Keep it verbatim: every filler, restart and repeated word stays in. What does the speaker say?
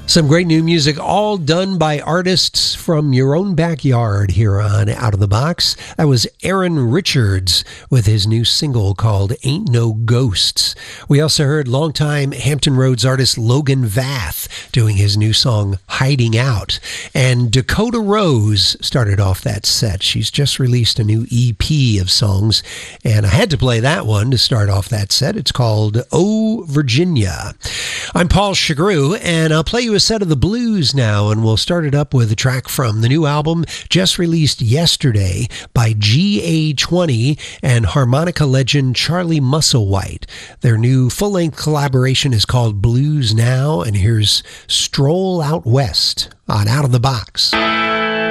Some great new music, all done by artists from your own backyard here on Out of the Box. That was Aaron Richards with his new single called Ain't No Ghosts. We also heard longtime Hampton Roads artist Logan Vath doing his new song Hiding Out. And Dakota Rose started off that set. She's just released a new E P of songs, and I had to play that one to start off that set. It's called Oh Virginia. I'm Paul Chagru, and I'll play you a set of the blues now, and we'll start it up with a track from the new album just released yesterday by G A twenty and harmonica legend Charlie Musselwhite. Their new full-length collaboration is called Blues Now, and here's Stroll Out West on Out of the Box.